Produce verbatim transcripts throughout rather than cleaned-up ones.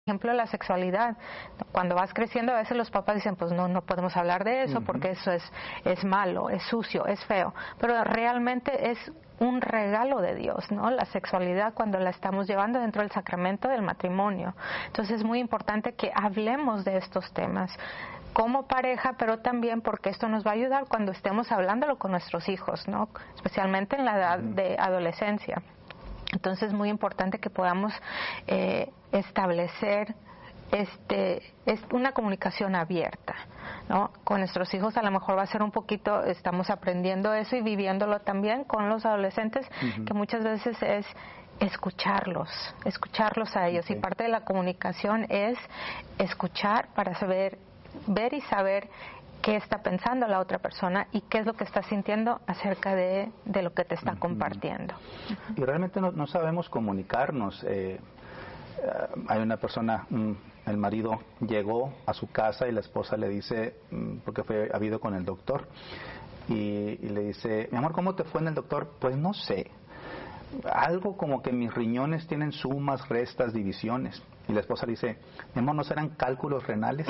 ejemplo, la sexualidad. Cuando vas creciendo, a veces los papás dicen, pues no, no podemos hablar de eso, uh-huh. porque eso es, es malo, es sucio, es feo. Pero realmente es un regalo de Dios, ¿no? La sexualidad, cuando la estamos llevando dentro del sacramento del matrimonio. Entonces es muy importante que hablemos de estos temas como pareja, pero también porque esto nos va a ayudar cuando estemos hablándolo con nuestros hijos, ¿no? Especialmente en la edad uh-huh. de adolescencia. Entonces es muy importante que podamos eh, establecer este es una comunicación abierta, ¿no? Con nuestros hijos a lo mejor va a ser un poquito, estamos aprendiendo eso y viviéndolo también con los adolescentes, uh-huh. que muchas veces es escucharlos, escucharlos a ellos. Okay. Y parte de la comunicación es escuchar para saber, ver y saber qué está pensando la otra persona y qué es lo que está sintiendo acerca de, de lo que te está uh-huh. compartiendo. Y realmente no, no sabemos comunicarnos. Eh, uh, hay una persona, um, el marido llegó a su casa y la esposa le dice, um, porque fue habido con el doctor, y, y le dice, mi amor, ¿cómo te fue en el doctor? Pues no sé, algo como que mis riñones tienen sumas, restas, divisiones. Y la esposa le dice, mi amor, ¿no serán cálculos renales?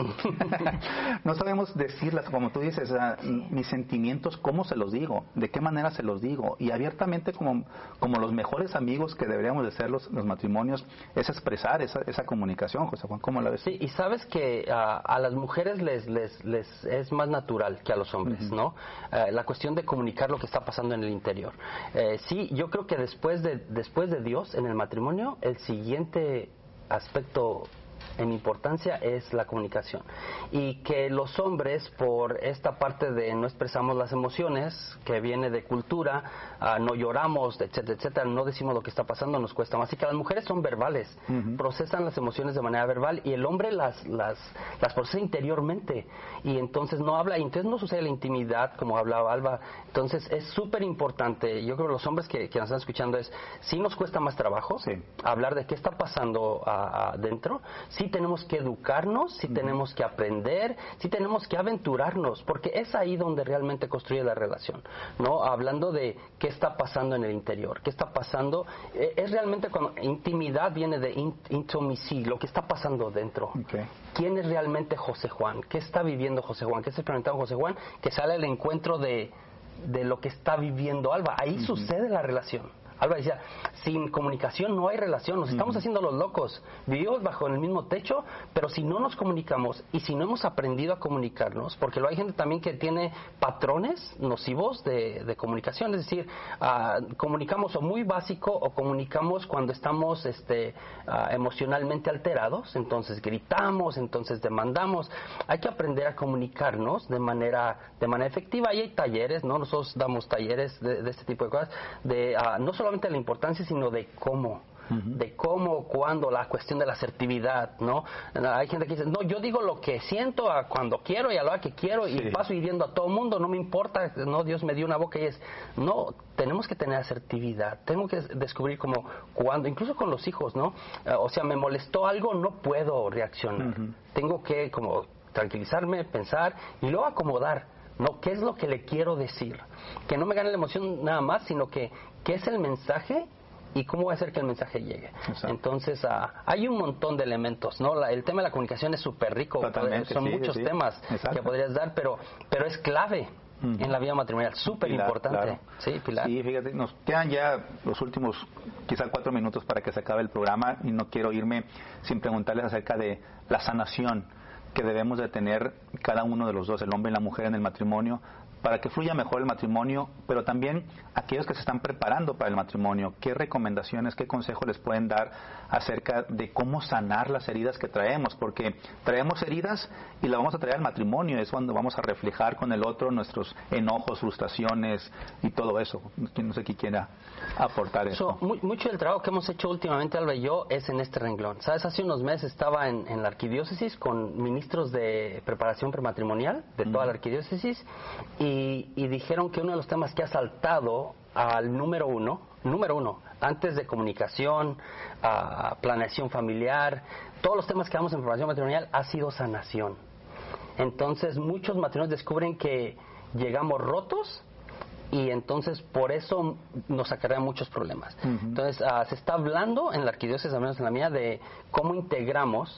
No sabemos decirlas, como tú dices, uh, sí. mis sentimientos, ¿cómo se los digo? ¿De qué manera se los digo? Y abiertamente, como, como los mejores amigos que deberíamos de ser los, los matrimonios, es expresar esa, esa comunicación, José Juan. ¿Cómo la ves? Sí, y sabes que uh, a las mujeres les, les, les es más natural que a los hombres, uh-huh. ¿no? Uh, la cuestión de comunicar lo que está pasando en el interior. Uh, sí, yo creo que después de, después de Dios, en el matrimonio, el siguiente aspecto en importancia es la comunicación, y que los hombres, por esta parte de no expresamos las emociones que viene de cultura, uh, no lloramos, etcétera, etcétera, no decimos lo que está pasando, nos cuesta más. Así que las mujeres son verbales, uh-huh. procesan las emociones de manera verbal, y el hombre las las las procesa interiormente, y entonces no habla, y entonces no sucede la intimidad como hablaba Alba. Entonces es súper importante. Yo creo que los hombres que, que nos están escuchando es, sí nos cuesta más trabajo sí. hablar de qué está pasando adentro, sí tenemos que educarnos, sí uh-huh. tenemos que aprender, sí tenemos que aventurarnos, porque es ahí donde realmente construye la relación, ¿no? Hablando de qué está pasando en el interior, qué está pasando, eh, es realmente cuando intimidad viene de in, intimacy, lo que está pasando dentro. Okay. ¿Quién es realmente José Juan? ¿Qué está viviendo José Juan? ¿Qué está experimentando José Juan? Que sale el encuentro de, de lo que está viviendo Alba. Ahí uh-huh. sucede la relación. Alba decía, sin comunicación no hay relación, nos estamos uh-huh. haciendo los locos, vivimos bajo el mismo techo, pero si no nos comunicamos y si no hemos aprendido a comunicarnos, porque luego hay gente también que tiene patrones nocivos de, de comunicación, es decir, uh, comunicamos o muy básico o comunicamos cuando estamos este, uh, emocionalmente alterados, entonces gritamos, entonces demandamos. Hay que aprender a comunicarnos de manera de manera efectiva, y hay talleres, ¿no? Nosotros damos talleres de, de este tipo de cosas, de uh, no solo la importancia, sino de cómo, uh-huh. de cómo, cuándo, la cuestión de la asertividad, ¿no? Hay gente que dice, no, yo digo lo que siento a cuando quiero y a la hora que quiero sí. y paso hiriendo a todo el mundo, no me importa, no, Dios me dio una boca y es, no, tenemos que tener asertividad, tengo que descubrir como cuándo, incluso con los hijos, ¿no? Uh, o sea, me molestó algo, no puedo reaccionar, uh-huh. tengo que como tranquilizarme, pensar y luego acomodar. No, ¿qué es lo que le quiero decir? Que no me gane la emoción nada más, sino que ¿qué es el mensaje y cómo voy a hacer que el mensaje llegue? Exacto. Entonces, uh, hay un montón de elementos, ¿no? La, el tema de la comunicación es súper rico, poder, son sí, muchos sí. temas Exacto. que podrías dar, pero pero es clave uh-huh. en la vida matrimonial, súper importante. Claro. Sí, Pilar. Sí, fíjate, nos quedan ya los últimos, quizá cuatro minutos para que se acabe el programa, y no quiero irme sin preguntarles acerca de la sanación que debemos de tener cada uno de los dos, el hombre y la mujer en el matrimonio, para que fluya mejor el matrimonio, pero también aquellos que se están preparando para el matrimonio, ¿qué recomendaciones, qué consejos les pueden dar acerca de cómo sanar las heridas que traemos? Porque traemos heridas y las vamos a traer al matrimonio, es cuando vamos a reflejar con el otro nuestros enojos, frustraciones y todo eso. No sé quién quiera aportar eso. So, mucho del trabajo que hemos hecho últimamente, Alba y yo, es en este renglón. ¿Sabes? Hace unos meses estaba en, en la arquidiócesis con ministros de preparación prematrimonial de toda mm. la arquidiócesis, y Y, y dijeron que uno de los temas que ha saltado al número uno, número uno, antes de comunicación, uh, planeación familiar, todos los temas que damos en preparación matrimonial, ha sido sanación. Entonces muchos matrimonios descubren que llegamos rotos, y entonces por eso nos acarrean muchos problemas. Uh-huh. Entonces uh, se está hablando en la arquidiócesis, al menos en la mía, de cómo integramos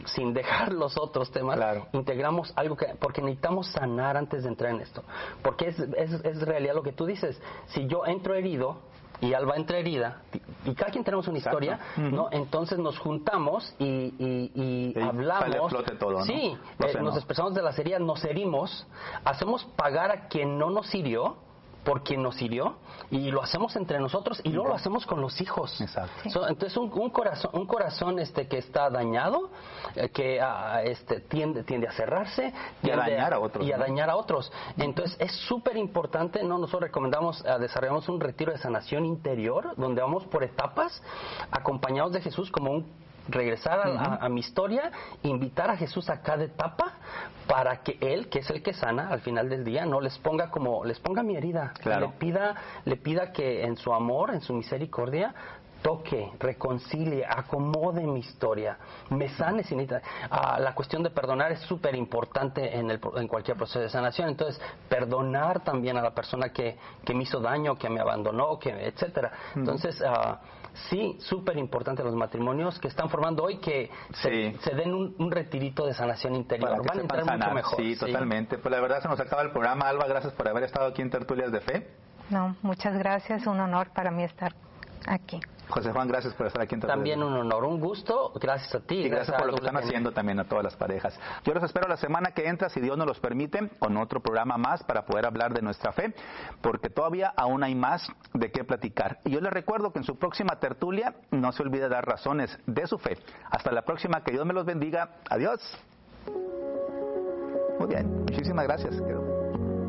sin dejar los otros temas, claro. integramos algo que, porque necesitamos sanar antes de entrar en esto. Porque es, es, es realidad lo que tú dices. Si yo entro herido, y Alba entra herida, y cada quien tenemos una Exacto. historia, Uh-huh. ¿no? Entonces nos juntamos y, y, y, y hablamos. sale a flote todo, ¿no? Sí, No eh, sé, nos no. expresamos de las heridas, nos herimos, hacemos pagar a quien no nos hirió, por quien nos hirió, y lo hacemos entre nosotros y luego lo hacemos con los hijos. Exacto. So, entonces un, un corazón, un corazón este que está dañado, eh, que ah, este tiende, tiende a cerrarse Y a tiende dañar a otros, y a ¿no? dañar a otros. Entonces es súper importante, no nosotros recomendamos uh, desarrollamos un retiro de sanación interior donde vamos por etapas, acompañados de Jesús como un regresar a, a, a mi historia, invitar a Jesús a cada etapa para que Él, que es el que sana al final del día, no les ponga como, les ponga mi herida, claro. le pida, le pida que en su amor, en su misericordia, toque, reconcilie, acomode mi historia, me sane sin necesitar. Ah, la cuestión de perdonar es súper importante en, el, en cualquier proceso de sanación. Entonces, perdonar también a la persona que, que me hizo daño, que me abandonó, que etcétera. Mm. Entonces, ah, sí, súper importante los matrimonios que están formando hoy que se, sí. se den un, un retirito de sanación interior. Para que van a entrar sanar. mucho mejor. Sí, sí, totalmente. Pues la verdad se nos acaba el programa. Alba, gracias por haber estado aquí en Tertulias de Fe. No, muchas gracias. Un honor para mí estar aquí. José Juan, gracias por estar aquí en Tertulias. También un honor, un gusto. Gracias a ti. Y gracias, gracias por lo que están N. haciendo también a todas las parejas. Yo los espero la semana que entra, si Dios nos los permite, con otro programa más para poder hablar de nuestra fe, porque todavía aún hay más de qué platicar. Y yo les recuerdo que en su próxima tertulia no se olvide dar razones de su fe. Hasta la próxima, que Dios me los bendiga. Adiós. Muy bien, muchísimas gracias.